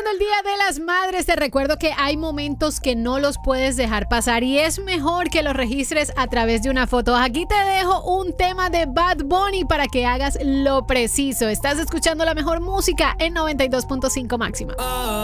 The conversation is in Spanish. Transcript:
celebrando el Día de las Madres, te recuerdo que hay momentos que no los puedes dejar pasar y es mejor que los registres a través de una foto. Aquí te dejo un tema de Bad Bunny para que hagas lo preciso. Estás escuchando la mejor música en 92.5 máxima.